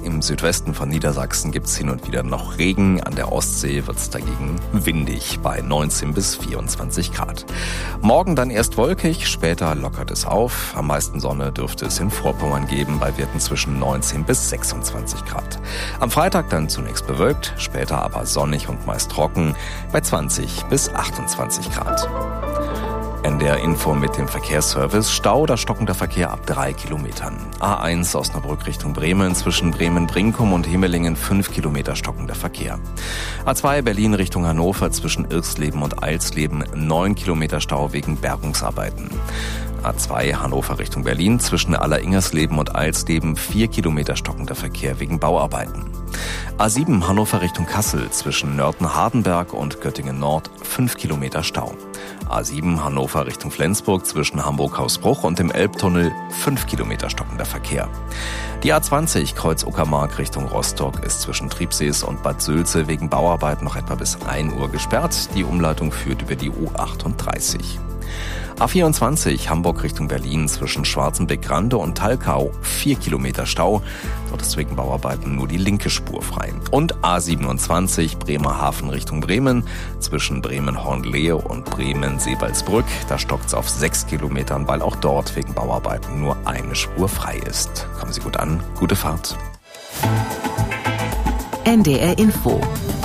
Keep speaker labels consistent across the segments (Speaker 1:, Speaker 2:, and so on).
Speaker 1: Im Südwesten von Niedersachsen gibt es hin und wieder noch Regen. An der Ostsee wird es dagegen windig bei 19 bis 24 Grad. Morgen dann erst wolkig, später lockert es auf. Am meisten Sonne dürfte es in Vorpommern geben, bei Werten zwischen 19 bis 26 Grad. Am Freitag dann zunächst bewölkt, später aber sonnig und meist trocken bei 20 bis 28 Grad. NDR Info mit dem Verkehrsservice. Stau, da stockender Verkehr ab 3 Kilometern. A1 Osnabrück Richtung Bremen, zwischen Bremen-Brinkum und Himmelingen 5 Kilometer stockender Verkehr. A2 Berlin Richtung Hannover, zwischen Irxleben und Eilsleben 9 Kilometer Stau wegen Bergungsarbeiten. A2 Hannover Richtung Berlin, zwischen Alleringersleben und Eilsleben 4 Kilometer stockender Verkehr wegen Bauarbeiten. A7 Hannover Richtung Kassel, zwischen Nörten-Hardenberg und Göttingen Nord 5 Kilometer Stau. A7 Hannover Richtung Flensburg, zwischen Hamburg-Hausbruch und dem Elbtunnel 5 Kilometer stockender Verkehr. Die A20 Kreuz Uckermark Richtung Rostock ist zwischen Triebsees und Bad Sülze wegen Bauarbeiten noch etwa bis 1 Uhr gesperrt. Die Umleitung führt über die U38. A24 Hamburg Richtung Berlin, zwischen Schwarzenbeck-Grande und Talkau 4 Kilometer Stau. Dort ist wegen Bauarbeiten nur die linke Spur frei. Und A27 Bremerhaven Richtung Bremen, zwischen Bremen-Hornlehe und Bremen-Seewaldsbrück. Da stockt's auf 6 Kilometern, weil auch dort wegen Bauarbeiten nur eine Spur frei ist. Kommen Sie gut an, gute Fahrt.
Speaker 2: NDR Info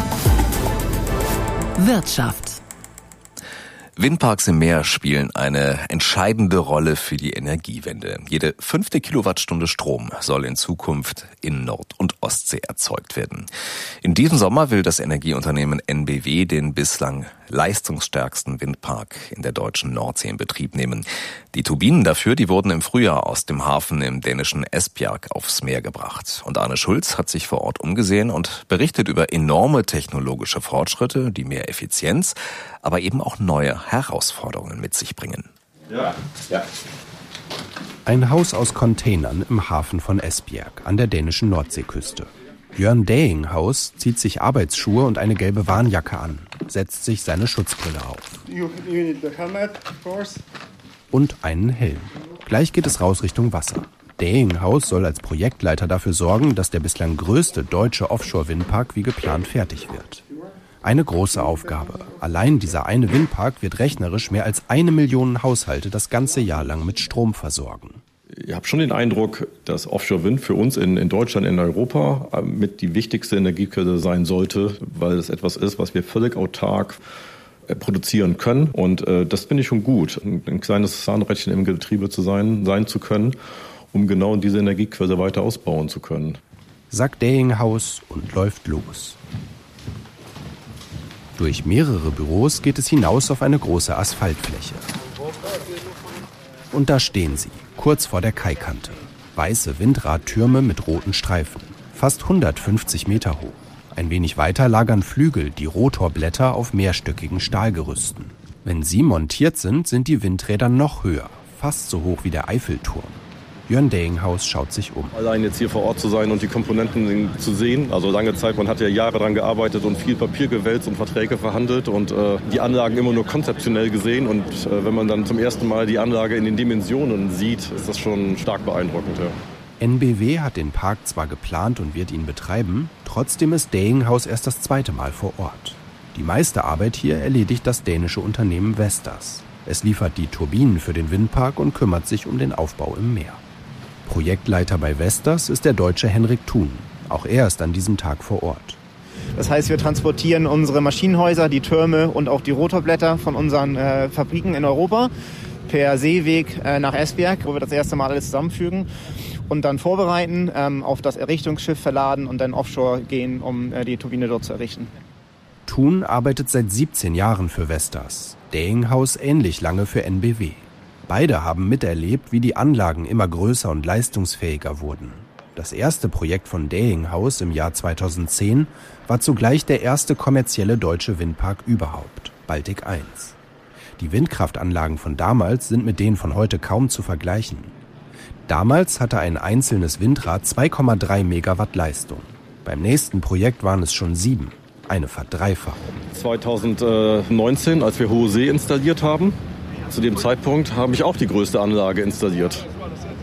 Speaker 2: Wirtschaft.
Speaker 1: Windparks im Meer spielen eine entscheidende Rolle für die Energiewende. Jede 5. Kilowattstunde Strom soll in Zukunft in Nord- und Ostsee erzeugt werden. In diesem Sommer will das Energieunternehmen NBW den bislang leistungsstärksten Windpark in der deutschen Nordsee in Betrieb nehmen. Die Turbinen dafür, die wurden im Frühjahr aus dem Hafen im dänischen Esbjerg aufs Meer gebracht. Und Arne Schulz hat sich vor Ort umgesehen und berichtet über enorme technologische Fortschritte, die mehr Effizienz, aber eben auch neue Herausforderungen mit sich bringen.
Speaker 3: Ja.
Speaker 4: Ein Haus aus Containern im Hafen von Esbjerg an der dänischen Nordseeküste. Jörn Dayinghaus zieht sich Arbeitsschuhe und eine gelbe Warnjacke an, setzt sich seine Schutzbrille auf. Und einen Helm. Gleich geht es raus Richtung Wasser. Dayinghaus soll als Projektleiter dafür sorgen, dass der bislang größte deutsche Offshore-Windpark wie geplant fertig wird. Eine große Aufgabe. Allein dieser eine Windpark wird rechnerisch mehr als 1 Million Haushalte das ganze Jahr lang mit Strom versorgen.
Speaker 3: Ich habe schon den Eindruck, dass Offshore-Wind für uns in Deutschland, in Europa mit die wichtigste Energiequelle sein sollte, weil es etwas ist, was wir völlig autark produzieren können. Und das finde ich schon gut, ein kleines Zahnrädchen im Getriebe sein zu können, um genau diese Energiequelle weiter ausbauen zu können.
Speaker 4: Sagt Dayinghaus und läuft los. Durch mehrere Büros geht es hinaus auf eine große Asphaltfläche. Und da stehen sie, kurz vor der Kaikante. Weiße Windradtürme mit roten Streifen, fast 150 Meter hoch. Ein wenig weiter lagern Flügel, die Rotorblätter auf mehrstöckigen Stahlgerüsten. Wenn sie montiert sind, sind die Windräder noch höher, fast so hoch wie der Eiffelturm. Jörn Dayinghaus schaut sich um.
Speaker 3: Allein jetzt hier vor Ort zu sein und die Komponenten zu sehen, also lange Zeit, man hat ja Jahre daran gearbeitet und viel Papier gewälzt und Verträge verhandelt und die Anlagen immer nur konzeptionell gesehen und wenn man dann zum ersten Mal die Anlage in den Dimensionen sieht, ist das schon stark beeindruckend. Ja.
Speaker 4: NBW hat den Park zwar geplant und wird ihn betreiben, trotzdem ist Dayinghaus erst das 2. Mal vor Ort. Die meiste Arbeit hier erledigt das dänische Unternehmen Vestas. Es liefert die Turbinen für den Windpark und kümmert sich um den Aufbau im Meer. Projektleiter bei Vestas ist der Deutsche Henrik Thun. Auch er ist an diesem Tag vor Ort.
Speaker 5: Das heißt, wir transportieren unsere Maschinenhäuser, die Türme und auch die Rotorblätter von unseren Fabriken in Europa per Seeweg nach Esbjerg, wo wir das erste Mal alles zusammenfügen und dann vorbereiten, auf das Errichtungsschiff verladen und dann offshore gehen, um die Turbine dort zu errichten.
Speaker 4: Thun arbeitet seit 17 Jahren für Vestas, Dayinghaus ähnlich lange für NBW. Beide haben miterlebt, wie die Anlagen immer größer und leistungsfähiger wurden. Das erste Projekt von Dayinghaus im Jahr 2010 war zugleich der erste kommerzielle deutsche Windpark überhaupt, Baltic 1. Die Windkraftanlagen von damals sind mit denen von heute kaum zu vergleichen. Damals hatte ein einzelnes Windrad 2,3 Megawatt Leistung. Beim nächsten Projekt waren es schon 7, eine Verdreifachung.
Speaker 3: 2019, als wir Hohe See installiert haben, zu dem Zeitpunkt habe ich auch die größte Anlage installiert.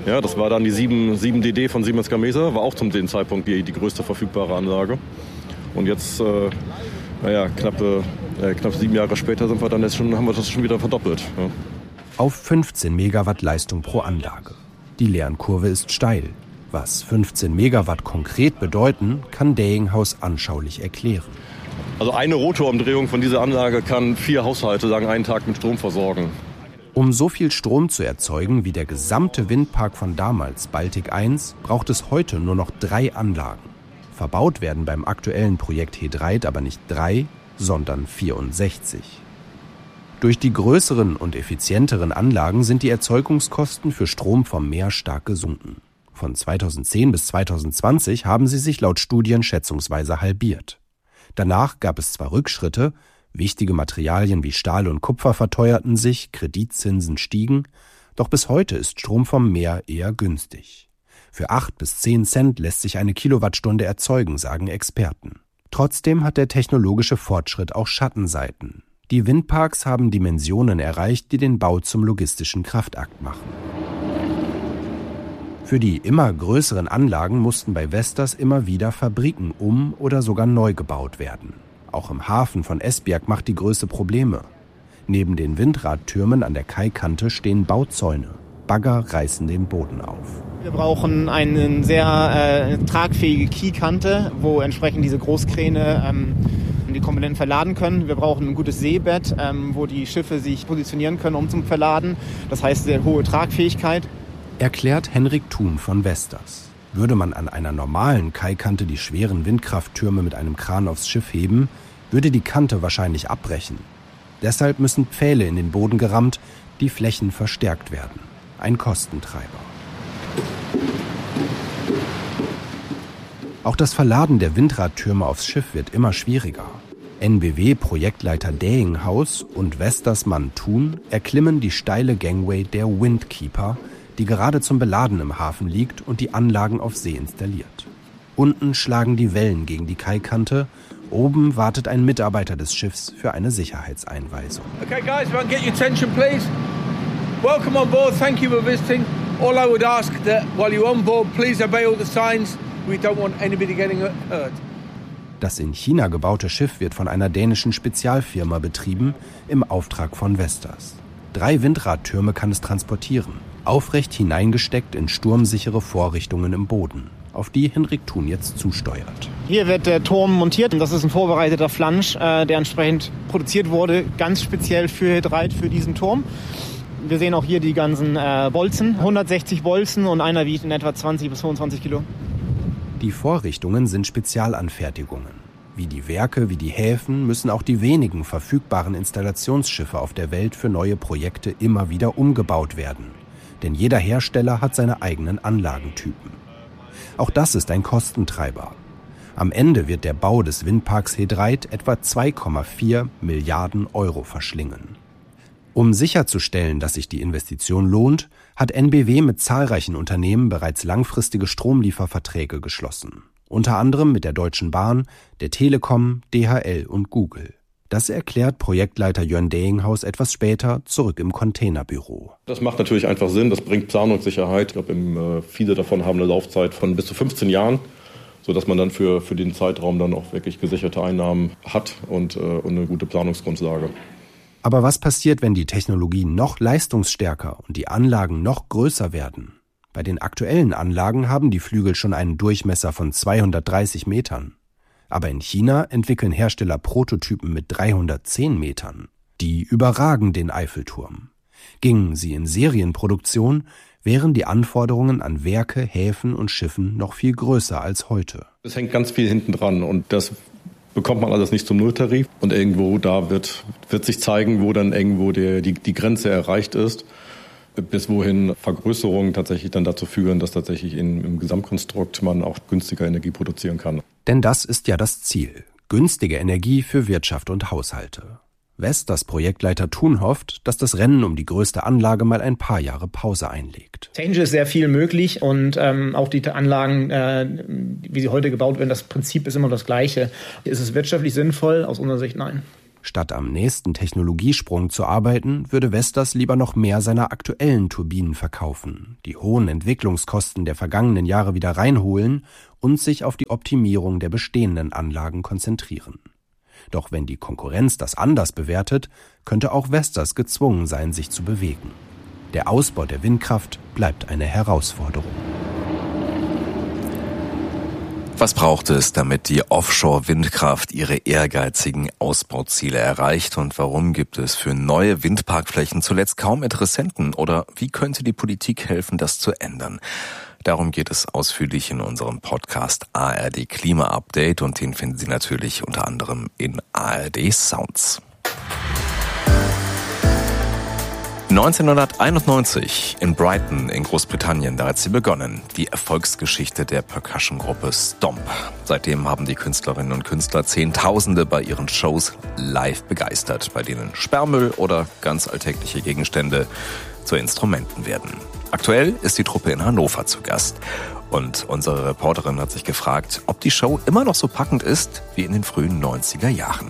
Speaker 3: Ja, das war dann die 7DD von Siemens Gamesa, war auch zum dem Zeitpunkt die größte verfügbare Anlage. Und jetzt, knapp 7 Jahre später haben wir das schon wieder verdoppelt. Ja.
Speaker 4: Auf 15 Megawatt Leistung pro Anlage. Die Lernkurve ist steil. Was 15 Megawatt konkret bedeuten, kann Dayinghouse anschaulich erklären.
Speaker 3: Also eine Rotorumdrehung von dieser Anlage kann 4 Haushalte einen Tag mit Strom versorgen.
Speaker 4: Um so viel Strom zu erzeugen wie der gesamte Windpark von damals, Baltic 1, braucht es heute nur noch 3 Anlagen. Verbaut werden beim aktuellen Projekt He-Dreiht aber nicht 3, sondern 64. Durch die größeren und effizienteren Anlagen sind die Erzeugungskosten für Strom vom Meer stark gesunken. Von 2010 bis 2020 haben sie sich laut Studien schätzungsweise halbiert. Danach gab es zwar Rückschritte, wichtige Materialien wie Stahl und Kupfer verteuerten sich, Kreditzinsen stiegen, doch bis heute ist Strom vom Meer eher günstig. Für 8 bis 10 Cent lässt sich eine Kilowattstunde erzeugen, sagen Experten. Trotzdem hat der technologische Fortschritt auch Schattenseiten. Die Windparks haben Dimensionen erreicht, die den Bau zum logistischen Kraftakt machen. Für die immer größeren Anlagen mussten bei Vestas immer wieder Fabriken oder sogar neu gebaut werden. Auch im Hafen von Esbjerg macht die Größe Probleme. Neben den Windradtürmen an der Kaikante stehen Bauzäune. Bagger reißen den Boden auf.
Speaker 5: Wir brauchen eine sehr tragfähige Kiekante, wo entsprechend diese Großkräne die Komponenten verladen können. Wir brauchen ein gutes Seebett, wo die Schiffe sich positionieren können, um zum Verladen. Das heißt, sehr hohe Tragfähigkeit.
Speaker 4: Erklärt Henrik Thun von Vestas. Würde man an einer normalen Kaikante die schweren Windkrafttürme mit einem Kran aufs Schiff heben, würde die Kante wahrscheinlich abbrechen. Deshalb müssen Pfähle in den Boden gerammt, die Flächen verstärkt werden. Ein Kostentreiber. Auch das Verladen der Windradtürme aufs Schiff wird immer schwieriger. NBW-Projektleiter Dayinghouse und Vestas Mann Thun erklimmen die steile Gangway der Windkeeper, die gerade zum Beladen im Hafen liegt und die Anlagen auf See installiert. Unten schlagen die Wellen gegen die Kaikante, oben wartet ein Mitarbeiter des Schiffs für eine Sicherheitseinweisung.
Speaker 6: Okay guys, if I can get your attention please. Welcome on board, thank you for visiting. All I would ask that while you're on board, please obey all the signs. We don't want anybody getting hurt.
Speaker 4: Das in China gebaute Schiff wird von einer dänischen Spezialfirma betrieben, im Auftrag von Vestas. 3 Windradtürme kann es transportieren, aufrecht hineingesteckt in sturmsichere Vorrichtungen im Boden, auf die Henrik Thun jetzt zusteuert.
Speaker 5: Hier wird der Turm montiert. Das ist ein vorbereiteter Flansch, der entsprechend produziert wurde, ganz speziell für He-Dreiht, für diesen Turm. Wir sehen auch hier die ganzen Bolzen, 160 Bolzen und einer wiegt in etwa 20 bis 25 Kilo.
Speaker 4: Die Vorrichtungen sind Spezialanfertigungen. Wie die Werke, wie die Häfen müssen auch die wenigen verfügbaren Installationsschiffe auf der Welt für neue Projekte immer wieder umgebaut werden. Denn jeder Hersteller hat seine eigenen Anlagentypen. Auch das ist ein Kostentreiber. Am Ende wird der Bau des Windparks He-Dreiht etwa 2,4 Milliarden Euro verschlingen. Um sicherzustellen, dass sich die Investition lohnt, hat NBW mit zahlreichen Unternehmen bereits langfristige Stromlieferverträge geschlossen. Unter anderem mit der Deutschen Bahn, der Telekom, DHL und Google. Das erklärt Projektleiter Jörn Dayinghouse etwas später zurück im Containerbüro.
Speaker 3: Das macht natürlich einfach Sinn, das bringt Planungssicherheit. Ich glaube, viele davon haben eine Laufzeit von bis zu 15 Jahren, sodass man dann für den Zeitraum dann auch wirklich gesicherte Einnahmen hat und eine gute Planungsgrundlage.
Speaker 4: Aber was passiert, wenn die Technologien noch leistungsstärker und die Anlagen noch größer werden? Bei den aktuellen Anlagen haben die Flügel schon einen Durchmesser von 230 Metern. Aber in China entwickeln Hersteller Prototypen mit 310 Metern. Die überragen den Eiffelturm. Gingen sie in Serienproduktion, wären die Anforderungen an Werke, Häfen und Schiffen noch viel größer als heute.
Speaker 3: Es hängt ganz viel hinten dran und das bekommt man alles nicht zum Nulltarif. Und irgendwo da wird sich zeigen, wo dann irgendwo die Grenze erreicht ist, bis wohin Vergrößerungen tatsächlich dann dazu führen, dass tatsächlich im Gesamtkonstrukt man auch günstiger Energie produzieren kann.
Speaker 4: Denn das ist ja das Ziel. Günstige Energie für Wirtschaft und Haushalte. Vestas Projektleiter Thun hofft, dass das Rennen um die größte Anlage mal ein paar Jahre Pause einlegt.
Speaker 5: Technisch ist sehr viel möglich und auch die Anlagen, wie sie heute gebaut werden, das Prinzip ist immer das gleiche. Ist es wirtschaftlich sinnvoll? Aus unserer Sicht nein.
Speaker 4: Statt am nächsten Technologiesprung zu arbeiten, würde Vestas lieber noch mehr seiner aktuellen Turbinen verkaufen, die hohen Entwicklungskosten der vergangenen Jahre wieder reinholen und sich auf die Optimierung der bestehenden Anlagen konzentrieren. Doch wenn die Konkurrenz das anders bewertet, könnte auch Vestas gezwungen sein, sich zu bewegen. Der Ausbau der Windkraft bleibt eine Herausforderung.
Speaker 1: Was braucht es, damit die Offshore-Windkraft ihre ehrgeizigen Ausbauziele erreicht? Und warum gibt es für neue Windparkflächen zuletzt kaum Interessenten? Oder wie könnte die Politik helfen, das zu ändern? Darum geht es ausführlich in unserem Podcast ARD Klima Update und den finden Sie natürlich unter anderem in ARD Sounds. 1991 in Brighton in Großbritannien, da hat sie begonnen, die Erfolgsgeschichte der Percussion-Gruppe Stomp. Seitdem haben die Künstlerinnen und Künstler Zehntausende bei ihren Shows live begeistert, bei denen Sperrmüll oder ganz alltägliche Gegenstände zu Instrumenten werden. Aktuell ist die Truppe in Hannover zu Gast. Und unsere Reporterin hat sich gefragt, ob die Show immer noch so packend ist wie in den frühen 90er Jahren.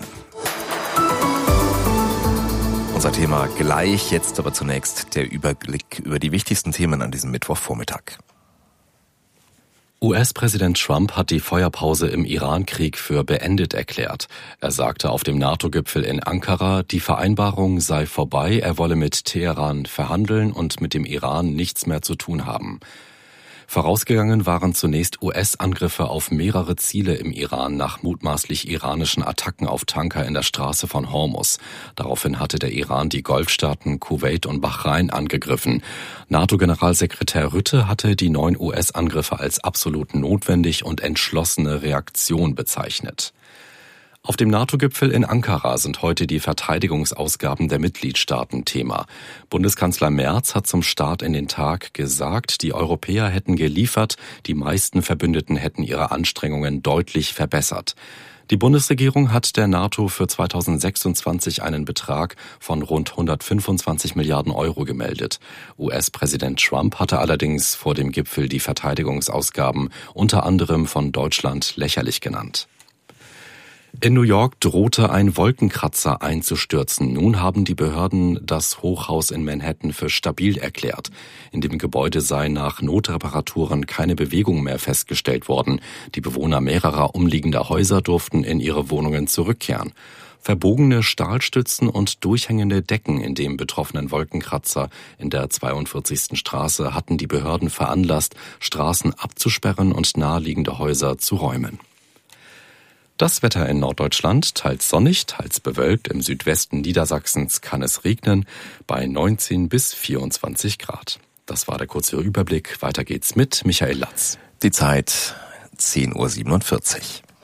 Speaker 1: Unser Thema gleich, jetzt aber zunächst der Überblick über die wichtigsten Themen an diesem Mittwochvormittag.
Speaker 7: US-Präsident Trump hat die Feuerpause im Iran-Krieg für beendet erklärt. Er sagte auf dem NATO-Gipfel in Ankara, die Vereinbarung sei vorbei, er wolle mit Teheran verhandeln und mit dem Iran nichts mehr zu tun haben. Vorausgegangen waren zunächst US-Angriffe auf mehrere Ziele im Iran nach mutmaßlich iranischen Attacken auf Tanker in der Straße von Hormuz. Daraufhin hatte der Iran die Golfstaaten Kuwait und Bahrain angegriffen. NATO-Generalsekretär Rutte hatte die neuen US-Angriffe als absolut notwendig und entschlossene Reaktion bezeichnet. Auf dem NATO-Gipfel in Ankara sind heute die Verteidigungsausgaben der Mitgliedstaaten Thema. Bundeskanzler Merz hat zum Start in den Tag gesagt, die Europäer hätten geliefert, die meisten Verbündeten hätten ihre Anstrengungen deutlich verbessert. Die Bundesregierung hat der NATO für 2026 einen Betrag von rund 125 Milliarden Euro gemeldet. US-Präsident Trump hatte allerdings vor dem Gipfel die Verteidigungsausgaben unter anderem von Deutschland lächerlich genannt. In New York drohte ein Wolkenkratzer einzustürzen. Nun haben die Behörden das Hochhaus in Manhattan für stabil erklärt. In dem Gebäude sei nach Notreparaturen keine Bewegung mehr festgestellt worden. Die Bewohner mehrerer umliegender Häuser durften in ihre Wohnungen zurückkehren. Verbogene Stahlstützen und durchhängende Decken in dem betroffenen Wolkenkratzer in der 42. Straße hatten die Behörden veranlasst, Straßen abzusperren und naheliegende Häuser zu räumen. Das Wetter in Norddeutschland, teils sonnig, teils bewölkt. Im Südwesten Niedersachsens kann es regnen bei 19 bis 24 Grad. Das war der kurze Überblick. Weiter geht's mit Michael Latz.
Speaker 1: Die Zeit 10:47 Uhr.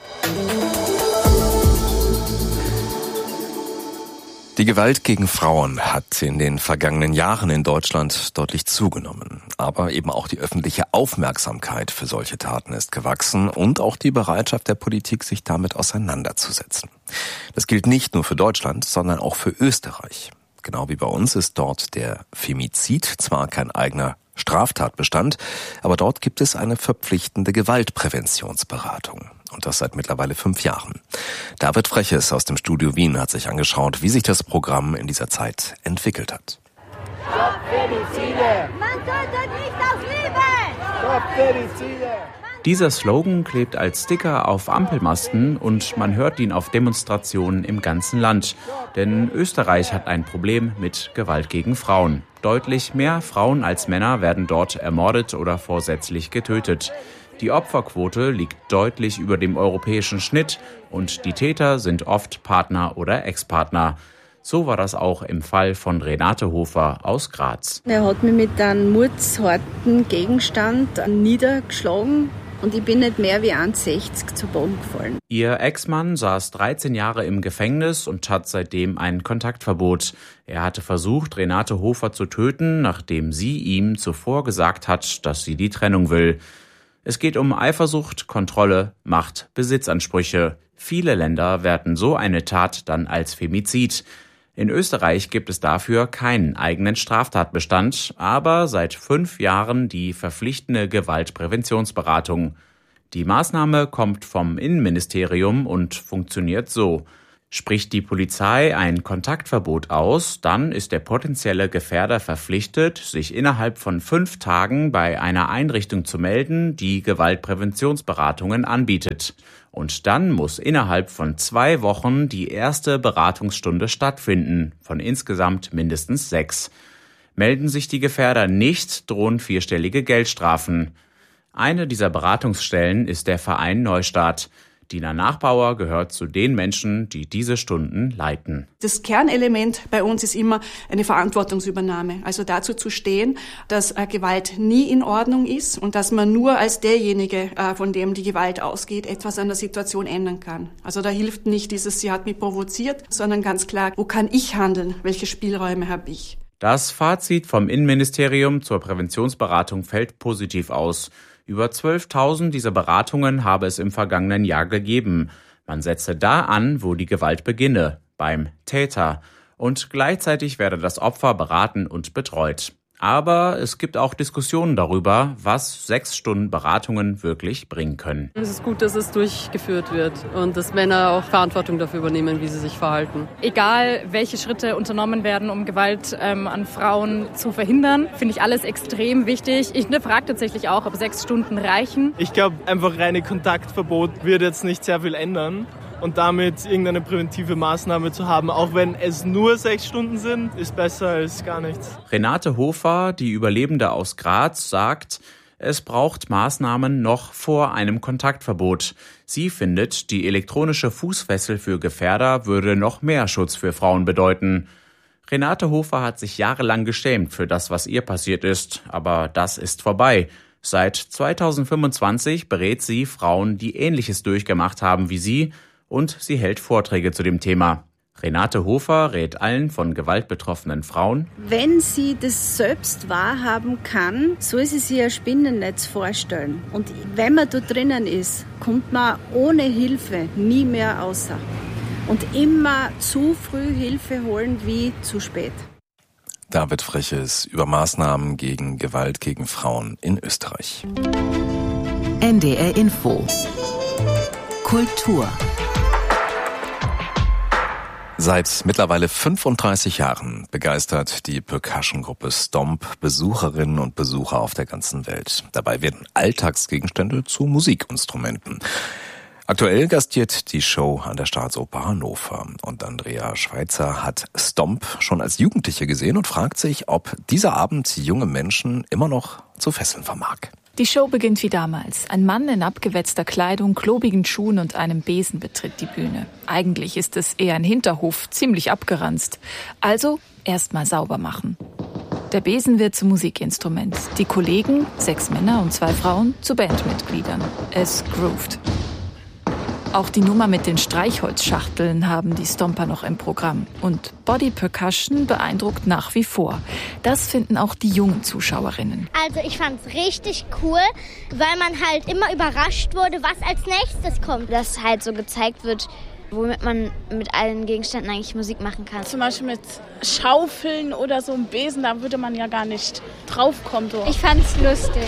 Speaker 1: Die Gewalt gegen Frauen hat in den vergangenen Jahren in Deutschland deutlich zugenommen. Aber eben auch die öffentliche Aufmerksamkeit für solche Taten ist gewachsen und auch die Bereitschaft der Politik, sich damit auseinanderzusetzen. Das gilt nicht nur für Deutschland, sondern auch für Österreich. Genau wie bei uns ist dort der Femizid zwar kein eigener Straftatbestand, aber dort gibt es eine verpflichtende Gewaltpräventionsberatung. Und das seit mittlerweile 5 Jahren. David Freches aus dem Studio Wien hat sich angeschaut, wie sich das Programm in dieser Zeit entwickelt hat.
Speaker 8: Stopp Femizide! Man tötet nicht aus Liebe! Stopp Femizide!
Speaker 9: Dieser Slogan klebt als Sticker auf Ampelmasten und man hört ihn auf Demonstrationen im ganzen Land. Denn Österreich hat ein Problem mit Gewalt gegen Frauen. Deutlich mehr Frauen als Männer werden dort ermordet oder vorsätzlich getötet. Die Opferquote liegt deutlich über dem europäischen Schnitt und die Täter sind oft Partner oder Ex-Partner. So war das auch im Fall von Renate Hofer aus Graz.
Speaker 10: Er hat mich mit einem mordsharten Gegenstand niedergeschlagen und ich bin nicht mehr wie 1,60 zu Boden gefallen.
Speaker 9: Ihr Ex-Mann saß 13 Jahre im Gefängnis und hat seitdem ein Kontaktverbot. Er hatte versucht, Renate Hofer zu töten, nachdem sie ihm zuvor gesagt hat, dass sie die Trennung will. Es geht um Eifersucht, Kontrolle, Macht, Besitzansprüche. Viele Länder werten so eine Tat dann als Femizid. In Österreich gibt es dafür keinen eigenen Straftatbestand, aber seit 5 Jahren die verpflichtende Gewaltpräventionsberatung. Die Maßnahme kommt vom Innenministerium und funktioniert so. Spricht die Polizei ein Kontaktverbot aus, dann ist der potenzielle Gefährder verpflichtet, sich innerhalb von 5 Tagen bei einer Einrichtung zu melden, die Gewaltpräventionsberatungen anbietet. Und dann muss innerhalb von 2 Wochen die erste Beratungsstunde stattfinden, von insgesamt mindestens 6. Melden sich die Gefährder nicht, drohen 4-stellige Geldstrafen. Eine dieser Beratungsstellen ist der Verein Neustart. Dina Nachbauer gehört zu den Menschen, die diese Stunden leiten.
Speaker 11: Das Kernelement bei uns ist immer eine Verantwortungsübernahme. Also dazu zu stehen, dass Gewalt nie in Ordnung ist und dass man nur als derjenige, von dem die Gewalt ausgeht, etwas an der Situation ändern kann. Also da hilft nicht dieses, sie hat mich provoziert, sondern ganz klar, wo kann ich handeln? Welche Spielräume habe ich?
Speaker 9: Das Fazit vom Innenministerium zur Präventionsberatung fällt positiv aus. Über 12.000 dieser Beratungen habe es im vergangenen Jahr gegeben. Man setze da an, wo die Gewalt beginne, beim Täter. Und gleichzeitig werde das Opfer beraten und betreut. Aber es gibt auch Diskussionen darüber, was 6 Stunden Beratungen wirklich bringen können.
Speaker 12: Es ist gut, dass es durchgeführt wird und dass Männer auch Verantwortung dafür übernehmen, wie sie sich verhalten.
Speaker 13: Egal, welche Schritte unternommen werden, um Gewalt an Frauen zu verhindern, finde ich alles extrem wichtig. Ich frage tatsächlich auch, ob 6 Stunden reichen.
Speaker 14: Ich glaube, einfach reine Kontaktverbot wird jetzt nicht sehr viel ändern. Und damit irgendeine präventive Maßnahme zu haben, auch wenn es nur 6 Stunden sind, ist besser als gar nichts.
Speaker 9: Renate Hofer, die Überlebende aus Graz, sagt, es braucht Maßnahmen noch vor einem Kontaktverbot. Sie findet, die elektronische Fußfessel für Gefährder würde noch mehr Schutz für Frauen bedeuten. Renate Hofer hat sich jahrelang geschämt für das, was ihr passiert ist, aber das ist vorbei. Seit 2025 berät sie Frauen, die Ähnliches durchgemacht haben wie sie, und sie hält Vorträge zu dem Thema. Renate Hofer rät allen von gewaltbetroffenen Frauen:
Speaker 10: Wenn sie das selbst wahrhaben kann, soll sie sich ein Spinnennetz vorstellen. Und wenn man da drinnen ist, kommt man ohne Hilfe nie mehr außer. Und immer zu früh Hilfe holen wie zu spät.
Speaker 1: David Freches über Maßnahmen gegen Gewalt gegen Frauen in Österreich.
Speaker 2: NDR Info. Kultur.
Speaker 1: Seit mittlerweile 35 Jahren begeistert die Percussion-Gruppe Stomp Besucherinnen und Besucher auf der ganzen Welt. Dabei werden Alltagsgegenstände zu Musikinstrumenten. Aktuell gastiert die Show an der Staatsoper Hannover. Und Andrea Schweitzer hat Stomp schon als Jugendliche gesehen und fragt sich, ob dieser Abend junge Menschen immer noch zu fesseln vermag.
Speaker 15: Die Show beginnt wie damals. Ein Mann in abgewetzter Kleidung, klobigen Schuhen und einem Besen betritt die Bühne. Eigentlich ist es eher ein Hinterhof, ziemlich abgeranzt. Also erst mal sauber machen. Der Besen wird zum Musikinstrument. Die Kollegen, 6 Männer und 2 Frauen, zu Bandmitgliedern. Es groovt. Auch die Nummer mit den Streichholzschachteln haben die Stomper noch im Programm. Und Body Percussion beeindruckt nach wie vor. Das finden auch die jungen Zuschauerinnen.
Speaker 16: Also ich fand's richtig cool, weil man halt immer überrascht wurde, was als nächstes kommt. Dass halt so gezeigt wird, womit man mit allen Gegenständen eigentlich Musik machen kann.
Speaker 17: Zum Beispiel mit Schaufeln oder so einem Besen, da würde man ja gar nicht draufkommen. So.
Speaker 16: Ich fand's lustig.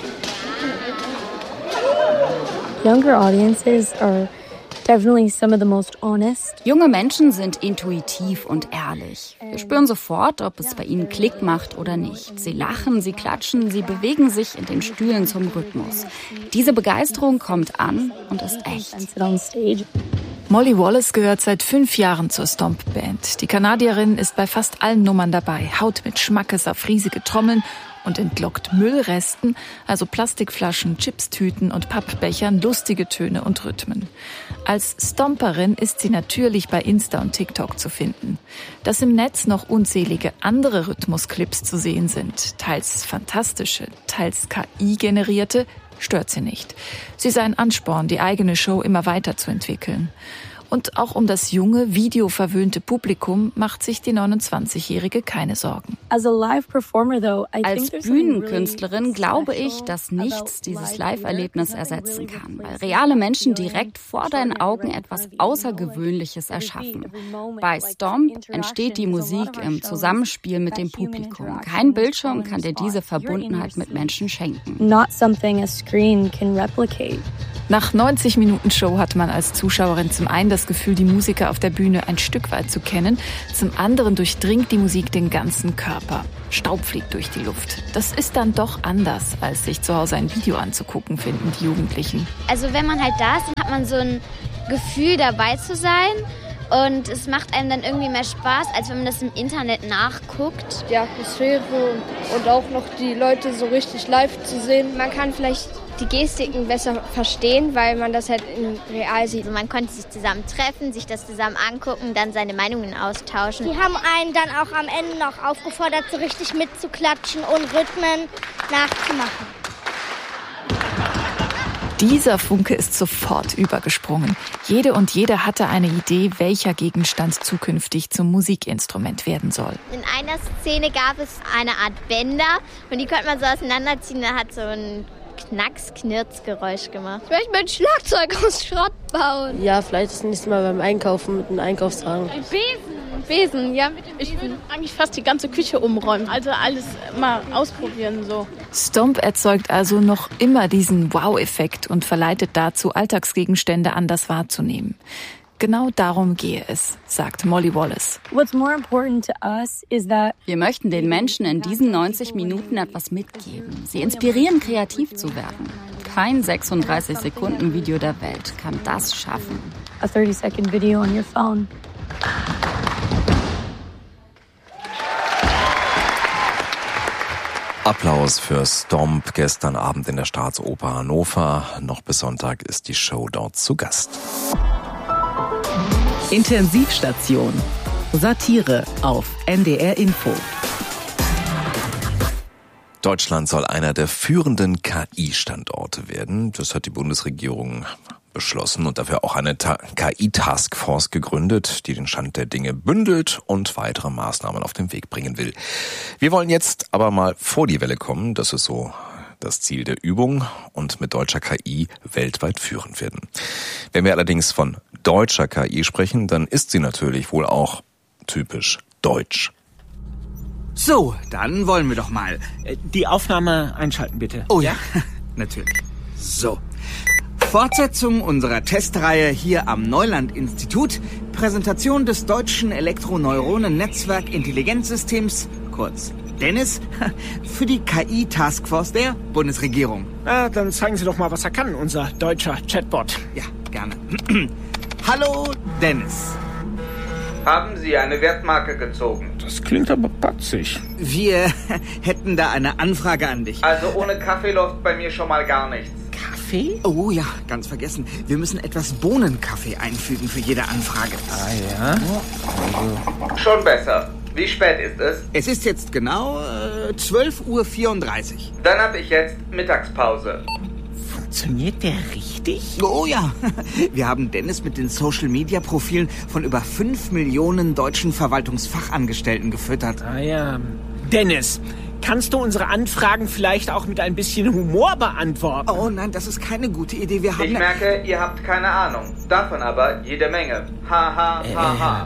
Speaker 18: Younger audiences are definitely some of the most honest.
Speaker 19: Junge Menschen sind intuitiv und ehrlich. Wir spüren sofort, ob es bei ihnen Klick macht oder nicht. Sie lachen, sie klatschen, sie bewegen sich in den Stühlen zum Rhythmus. Diese Begeisterung kommt an und ist echt.
Speaker 15: Molly Wallace gehört seit 5 Jahren zur Stomp-Band. Die Kanadierin ist bei fast allen Nummern dabei, haut mit Schmackes auf riesige Trommeln und entlockt Müllresten, also Plastikflaschen, Chipstüten und Pappbechern, lustige Töne und Rhythmen. Als Stomperin ist sie natürlich bei Insta und TikTok zu finden. Dass im Netz noch unzählige andere Rhythmusclips zu sehen sind, teils fantastische, teils KI-generierte, stört sie nicht. Sie sei ein Ansporn, die eigene Show immer weiterzuentwickeln. Und auch um das junge, videoverwöhnte Publikum macht sich die 29-Jährige keine Sorgen.
Speaker 19: Als Bühnenkünstlerin glaube ich, dass nichts dieses Live-Erlebnis ersetzen kann, weil reale Menschen direkt vor deinen Augen etwas Außergewöhnliches erschaffen. Bei Stomp entsteht die Musik im Zusammenspiel mit dem Publikum. Kein Bildschirm kann dir diese Verbundenheit mit Menschen schenken.
Speaker 18: Not something a screen can replicate.
Speaker 15: Nach 90 Minuten Show hat man als Zuschauerin zum einen das Gefühl, die Musiker auf der Bühne ein Stück weit zu kennen, zum anderen durchdringt die Musik den ganzen Körper. Staub fliegt durch die Luft. Das ist dann doch anders, als sich zu Hause ein Video anzugucken, finden die Jugendlichen.
Speaker 16: Also wenn man halt da ist, dann hat man so ein Gefühl, dabei zu sein. Und es macht einem dann irgendwie mehr Spaß, als wenn man das im Internet nachguckt.
Speaker 18: Die Atmosphäre und auch noch die Leute so richtig live zu sehen.
Speaker 16: Man kann vielleicht die Gestiken besser verstehen, weil man das halt in real sieht. Also man konnte sich zusammen treffen, sich das zusammen angucken, dann seine Meinungen austauschen.
Speaker 20: Die haben einen dann auch am Ende noch aufgefordert, so richtig mitzuklatschen und Rhythmen nachzumachen.
Speaker 15: Dieser Funke ist sofort übergesprungen. Jede und jeder hatte eine Idee, welcher Gegenstand zukünftig zum Musikinstrument werden soll.
Speaker 16: In einer Szene gab es eine Art Bänder und die konnte man so auseinanderziehen. Da hat so ein Knacks-Knirz-Geräusch gemacht.
Speaker 20: Ich möchte mein Schlagzeug aus Schrott bauen.
Speaker 18: Ja, vielleicht das nächste Mal beim Einkaufen mit einem Einkaufswagen.
Speaker 17: Ein Besen, ja. Ich würde eigentlich fast die ganze Küche umräumen. Also alles mal ausprobieren so.
Speaker 15: Stomp erzeugt also noch immer diesen Wow-Effekt und verleitet dazu, Alltagsgegenstände anders wahrzunehmen. Genau darum gehe es, sagt Molly Wallace.
Speaker 19: Wir möchten den Menschen in diesen 90 Minuten etwas mitgeben. Sie inspirieren, kreativ zu werden. Kein 36-Sekunden-Video der Welt kann das schaffen.
Speaker 18: A 30-second video on your phone.
Speaker 1: Applaus für Stomp gestern Abend in der Staatsoper Hannover. Noch bis Sonntag ist die Show dort zu Gast.
Speaker 2: Intensivstation. Satire auf NDR Info.
Speaker 1: Deutschland soll einer der führenden KI-Standorte werden. Das hat die Bundesregierung beschlossen und dafür auch eine KI-Taskforce gegründet, die den Stand der Dinge bündelt und weitere Maßnahmen auf den Weg bringen will. Wir wollen jetzt aber mal vor die Welle kommen. Das ist so das Ziel der Übung und mit deutscher KI weltweit führend werden. Wenn wir allerdings von deutscher KI sprechen, dann ist sie natürlich wohl auch typisch deutsch.
Speaker 21: So, dann wollen wir doch mal. Die Aufnahme einschalten, bitte. Oh ja, natürlich. So. Fortsetzung unserer Testreihe hier am Neuland-Institut. Präsentation des deutschen Elektroneuronen-Netzwerk-Intelligenzsystems, kurz Dennis, für die KI-Taskforce der Bundesregierung.
Speaker 22: Dann zeigen Sie doch mal, was er kann, unser deutscher Chatbot.
Speaker 21: Ja, gerne. Hallo, Dennis.
Speaker 23: Haben Sie eine Wertmarke gezogen?
Speaker 22: Das klingt aber patzig.
Speaker 21: Wir hätten da eine Anfrage an dich.
Speaker 23: Also ohne Kaffee läuft bei mir schon mal gar nichts.
Speaker 21: Kaffee? Oh ja, ganz vergessen. Wir müssen etwas Bohnenkaffee einfügen für jede Anfrage.
Speaker 22: Ah ja?
Speaker 23: Schon besser. Wie spät ist es?
Speaker 21: Es ist jetzt genau 12:34 Uhr.
Speaker 23: Dann habe ich jetzt Mittagspause.
Speaker 22: Funktioniert der richtig?
Speaker 21: Oh ja. Wir haben Dennis mit den Social-Media-Profilen von über 5 Millionen deutschen Verwaltungsfachangestellten gefüttert.
Speaker 22: Ah ja. Dennis, kannst du unsere Anfragen vielleicht auch mit ein bisschen Humor beantworten?
Speaker 21: Oh nein, das ist keine gute Idee.
Speaker 23: Ich merke, ihr habt keine Ahnung. Davon aber jede Menge. Ha, ha, ha, ha.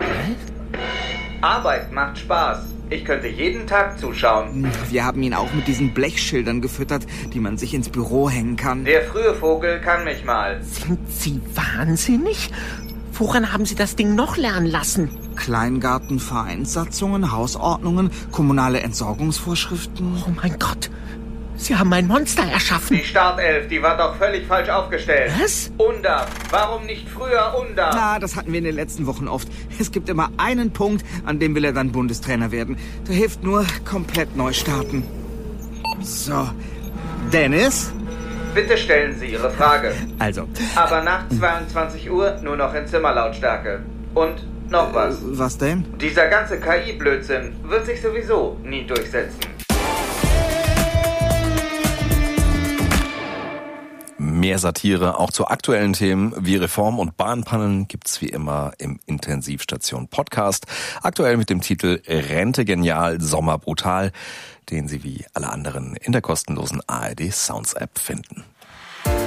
Speaker 23: Arbeit macht Spaß. Ich könnte jeden Tag zuschauen.
Speaker 21: Wir haben ihn auch mit diesen Blechschildern gefüttert, die man sich ins Büro hängen kann.
Speaker 23: Der frühe Vogel kann mich mal.
Speaker 22: Sind Sie wahnsinnig? Woran haben Sie das Ding noch lernen lassen?
Speaker 21: Kleingartenvereinssatzungen, Hausordnungen, kommunale Entsorgungsvorschriften.
Speaker 22: Oh mein Gott, Sie haben ein Monster erschaffen.
Speaker 23: Die Startelf, die war doch völlig falsch aufgestellt.
Speaker 22: Was?
Speaker 23: UNDAF. Warum nicht früher UNDAF?
Speaker 21: Na, das hatten wir in den letzten Wochen oft. Es gibt immer einen Punkt, an dem will er dann Bundestrainer werden. Da hilft nur komplett neu starten. So, Dennis?
Speaker 23: Bitte stellen Sie Ihre Frage.
Speaker 21: Also.
Speaker 23: Aber nach 22 Uhr nur noch in Zimmerlautstärke. Und noch was.
Speaker 21: Was denn?
Speaker 23: Dieser ganze KI-Blödsinn wird sich sowieso nie durchsetzen.
Speaker 1: Mehr Satire auch zu aktuellen Themen wie Reform und Bahnpannen gibt's wie immer im Intensivstation Podcast. Aktuell mit dem Titel Rente genial, Sommer brutal, den Sie wie alle anderen in der kostenlosen ARD Sounds App finden.